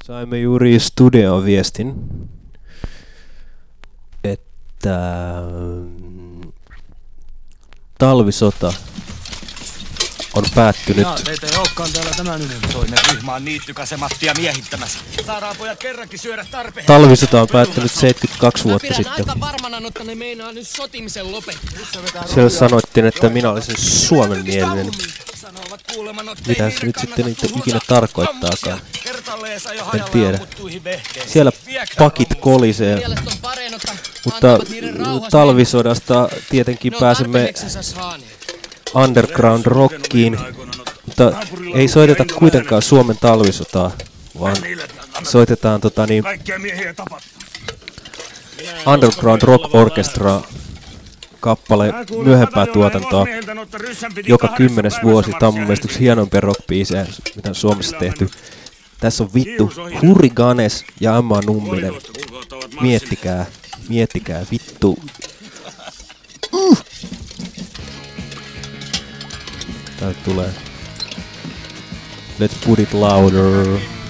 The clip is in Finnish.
Saimme juuri studioon viestin, että talvisota on päättynyt. Jaa, teitä ei olekaan täällä tämän yli. Toinen ryhmä on niittykasemattia miehittämässä. Saadaan pojat kerrankin syödä tarpeen. Talvisota on päättynyt 72 vuotta Mä sitten. pidän aika varmana, että ne meinaa nyt sotimisen lopettaa. Siellä sanottiin, että minä olisin suomenmielinen. Sanovat kuuleman, Mitä se nyt sitten niitä ikinä tarkoittaakaan. Kertaleensa jo En hajalla tiedä. ammuttuihin vehkeisiin. Siellä Viekää pakit rommusta. kolisee, Mielestä on parempi, että mutta antavat niiden rauhassa talvisodasta tietenkin ne on pääsemme tarpeeksensa saaneet. underground rockiin, mutta ei soiteta kuitenkaan Suomen talvisotaa, vaan soitetaan Kaikkia miehiä tapat. Underground Rock Orchestra kappale myöhempää tuotantoa. Joka 10. vuosi. Tämä on mun mielestä yksi hienompia rockbiisejä, mitä on Suomessa tehty. Tässä on vittu Hurriganes ja Emma Numminen. Miettikää vittu. Täältä tulee. Let's put it louder.